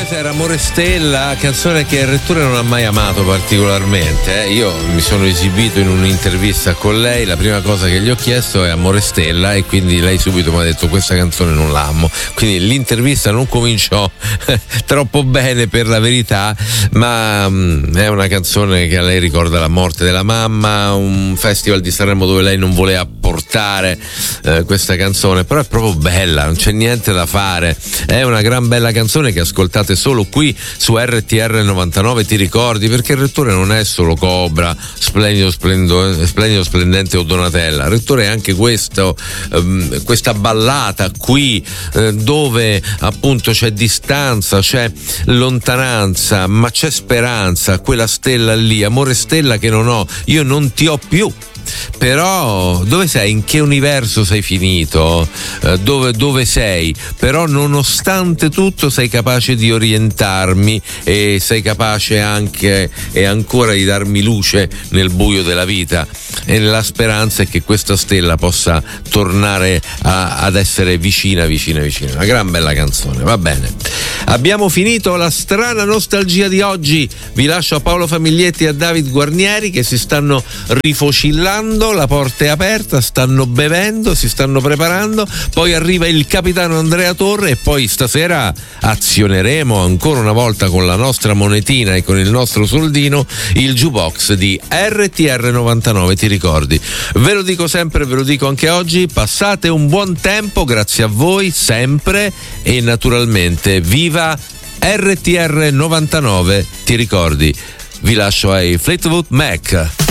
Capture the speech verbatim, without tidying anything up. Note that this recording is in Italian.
Questa era Amore Stella, canzone che Retture non ha mai amato particolarmente. Eh. Io mi sono esibito in un'intervista con lei, la prima cosa che gli ho chiesto è Amore Stella e quindi lei subito mi ha detto questa canzone non l'amo. Quindi l'intervista non cominciò troppo bene per la verità, ma mh, è una canzone che a lei ricorda la morte della mamma, un festival di Sanremo dove lei non voleva portare eh, questa canzone, però è proprio bella, non c'è niente da fare, è una gran bella canzone che ascoltate solo qui su R T R novantanove, ti ricordi, perché il Rettore non è solo Cobra, Splendido, Splendo, Splendido Splendente o Donatella, il Rettore è anche questo, ehm, questa ballata qui eh, dove appunto c'è distanza, c'è lontananza, ma c'è speranza, quella stella lì, amore stella che non ho, io non ti ho più. Però dove sei? In che universo sei finito? Eh, dove, dove sei? Però nonostante tutto sei capace di orientarmi e sei capace anche e ancora di darmi luce nel buio della vita, e la speranza è che questa stella possa tornare a, ad essere vicina, vicina, vicina. Una gran bella canzone, va bene. Abbiamo finito la strana nostalgia di oggi. Vi lascio a Paolo Famiglietti e a David Guarnieri che si stanno rifocillando, la porta è aperta, stanno bevendo, si stanno preparando, poi arriva il capitano Andrea Torre e poi stasera azioneremo ancora una volta con la nostra monetina e con il nostro soldino il jukebox di R T R novantanove, ti ricordi? Ve lo dico sempre, ve lo dico anche oggi, passate un buon tempo, grazie a voi sempre e naturalmente viva R T R novantanove, ti ricordi? Vi lascio ai Fleetwood Mac.